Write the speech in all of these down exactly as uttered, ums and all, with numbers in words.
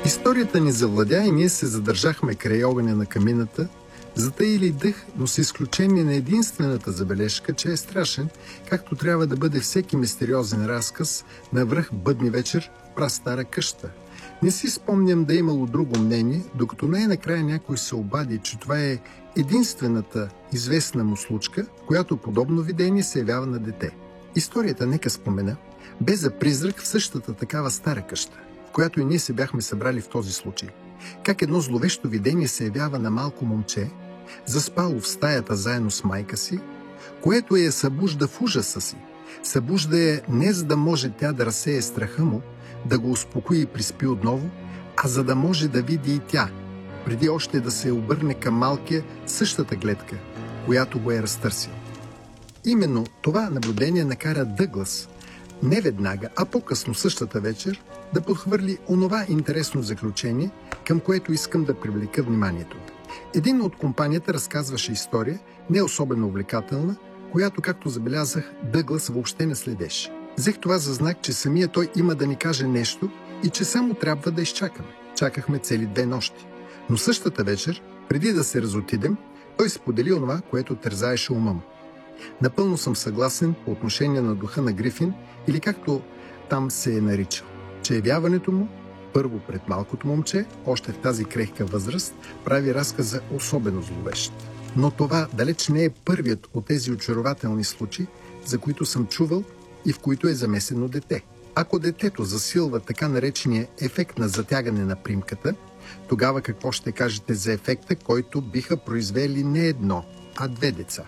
Историята ни завладя и ние се задържахме край огъня на камината, затаили дъх, но с изключение на единствената забележка, че е страшен, както трябва да бъде всеки мистериозен разказ навръх бъдни вечер в прастара къща. Не си спомням да е имало друго мнение, докато най-накрая някой се обади, че това е единствената известна му случка, която подобно видение се явява на дете. Историята, нека спомена, бе за призрак в същата такава стара къща, в която и ние се бяхме събрали в този случай. Как едно зловещо видение се явява на малко момче, заспало в стаята заедно с майка си, което я събужда в ужаса си. Събужда я не за да може тя да разсее страха му, да го успокои и приспи отново, а за да може да види и тя, преди още да се обърне към малкия същата гледка, която го е разтърсил. Именно това наблюдение накара Дъглас, не веднага, а по-късно същата вечер, да подхвърли онова интересно заключение, към което искам да привлека вниманието. Един от компанията разказваше история, не особено увлекателна, която, както забелязах, Дъглас въобще не следеше. Взех това за знак, че самия той има да ни каже нещо и че само трябва да изчакаме. Чакахме цели две нощи. Но същата вечер, преди да се разотидем, той сподели онова, което тързаеше ума му. Напълно съм съгласен по отношение на духа на Грифин, или както там се е наричал, че явяването му, първо пред малкото момче, още в тази крехка възраст, прави разказа особено зловещ. Но това далеч не е първият от тези очарователни случаи, за които съм чувал и в които е замесено дете. Ако детето засилва така наречения ефект на затягане на примката, тогава какво ще кажете за ефекта, който биха произвели не едно, а две деца?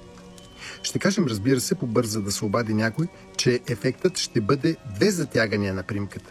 Ще кажем, разбира се, побърза да се обади някой, че ефектът ще бъде две затягания на примката.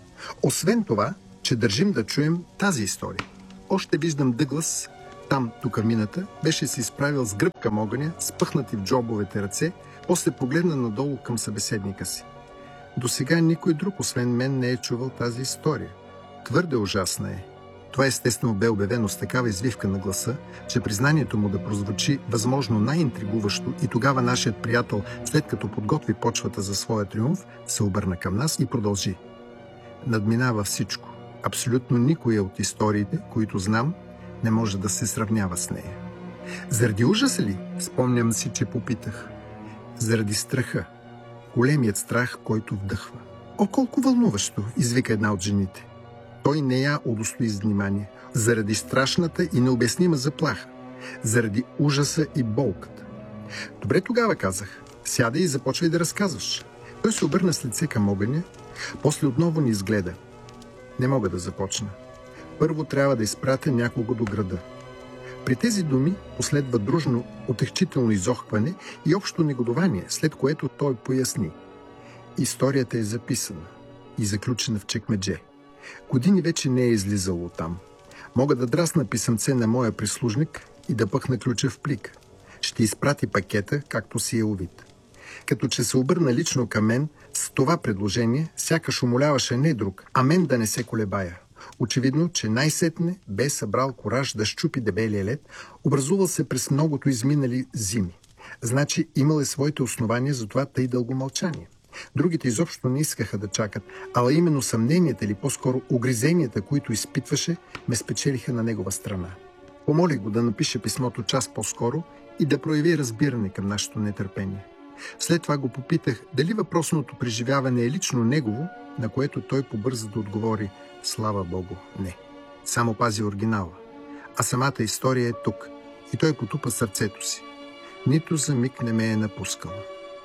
Освен това, че държим да чуем тази история. Още виждам Дъглас, там, до камината, беше се изправил с гръб към огъня, спъхнати в джобовете ръце, после погледна надолу към събеседника си. До сега никой друг, освен мен, не е чувал тази история. Твърде ужасна е. Това естествено бе обявено с такава извивка на гласа, че признанието му да прозвучи възможно най-интригуващо и тогава нашият приятел, след като подготви почвата за своя триумф, се обърна към нас и продължи. Надминава всичко. Абсолютно никоя от историите, които знам, не може да се сравнява с нея. Заради ужаса ли? Спомням си, че попитах. Заради страха. Големият страх, който вдъхва. О, колко вълнуващо, извика една от жените. Той не я удостои с внимание. Заради страшната и необяснима заплаха. Заради ужаса и болката. Добре, тогава казах. Сядай и започвай да разказваш. Той се обърна с лице към огъня, после отново ни изгледа. Не мога да започна. Първо трябва да изпратя някого до града. При тези думи последва дружно отехчително изохване и общо негодование, след което той поясни. Историята е записана и заключена в чекмедже. Години вече не е излизало оттам. Мога да драсна писъмце на моя прислужник и да пъхна ключа в плик. Ще изпрати пакета, както си е увид. Като че се обърна лично към мен, с това предложение сякаш умоляваше не друг, а мен да не се колебая. Очевидно, че най-сетне бе събрал кораж да щупи дебелия лед, образувал се през многото изминали зими. Значи имал е своите основания за това тъй дълго мълчание. Другите изобщо не искаха да чакат, ала именно съмненията или по-скоро огризенията, които изпитваше, ме спечелиха на негова страна. Помолих го да напише писмото час по-скоро и да прояви разбиране към нашето нетърпение. След това го попитах дали въпросното преживяване е лично негово, на което той побърза да отговори: слава Богу, не. Само пази оригинала. А самата история е тук. И той потупа сърцето си. Нито за миг не ме е напускала.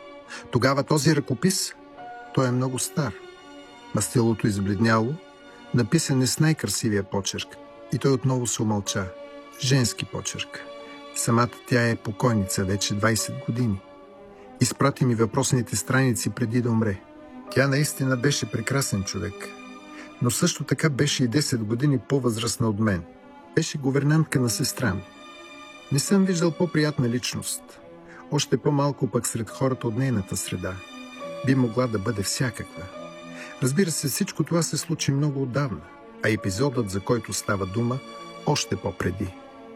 Тогава този ръкопис, той е много стар. Мастилото избледняло, написан е с най-красивия почерк. И той отново се умълча. Женски почерк. Самата тя е покойница вече двайсет години. Изпрати ми въпросните страници преди да умре. Тя наистина беше прекрасен човек. Но също така беше и десет години по-възрастна от мен. Беше гувернантка на сестра ми. Не съм виждал по-приятна личност. Още по-малко пък сред хората от нейната среда. Би могла да бъде всякаква. Разбира се, всичко това се случи много отдавна, а епизодът, за който става дума, още по-преди.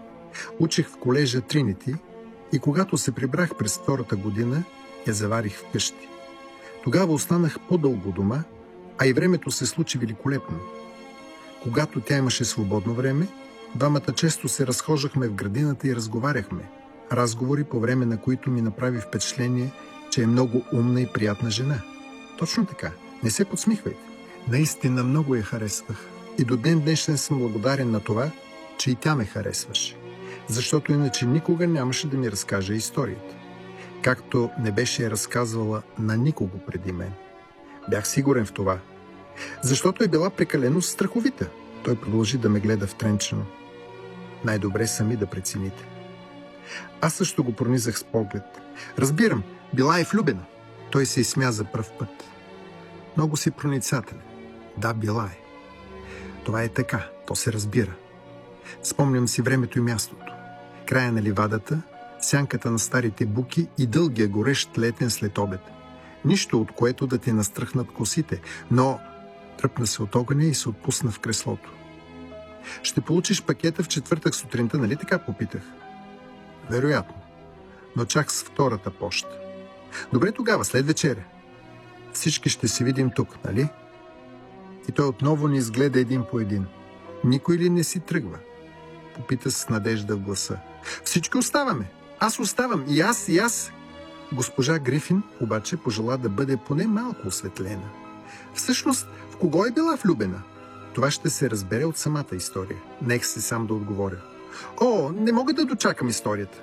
Учих в колежа Тринити и когато се прибрах през втората година, я заварих вкъщи. Тогава останах по-дълго дома, а и времето се случи великолепно. Когато тя имаше свободно време, двамата често се разхождахме в градината и разговаряхме. Разговори, по време на които ми направи впечатление, че е много умна и приятна жена. Точно така. Не се подсмихвайте. Наистина много я харесвах. И до ден днешен съм благодарен на това, че и тя ме харесваше. Защото иначе никога нямаше да ми разкаже историята. Както не беше я разказвала на никого преди мен. Бях сигурен в това. Защото е била прекалено страховита. Той продължи да ме гледа втренчено. Най-добре сами да прецените. Аз също го пронизах с поглед. Разбирам, била е влюбена. Той се изсмя за пръв път. Много си проницателен. Да, била е. Това е така, то се разбира. Спомням си времето и мястото. Края на ливадата, сянката на старите буки и дългия горещ летен следобед. Нищо, от което да ти настръхнат косите, но тръпна се от огъня и се отпусна в креслото. Ще получиш пакета в четвъртък сутринта, нали така, попитах? Вероятно, но чак с втората поща. Добре тогава, след вечеря. Всички ще се видим тук, нали? И той отново ни изгледа един по един. Никой ли не си тръгва? Попита с надежда в гласа. Всички оставаме. Аз оставам. И аз, и аз. Госпожа Грифин обаче пожела да бъде поне малко осветлена. Всъщност, в кого е била влюбена? Това ще се разбере от самата история. Нех се сам да отговоря. О, не мога да дочакам историята.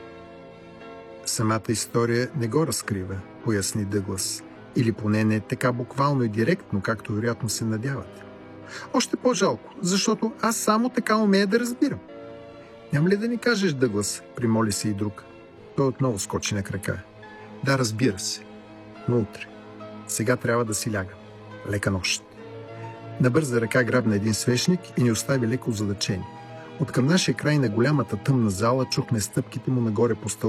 Самата история не го разкрива, поясни Дъглас. Или поне не така буквално и директно, както вероятно се надявате. Още по-жалко, защото аз само така умея да разбирам. Няма ли да ни кажеш, Дъглас? Примоли се и друг. Той отново скочи на крака. Да, разбира се. Но утре. Сега трябва да си лягам. Лека нощ. На бърза ръка грабна един свещник и ни остави леко задъчени. Откъм нашия край на голямата тъмна зала чухме стъпките му нагоре по стълб.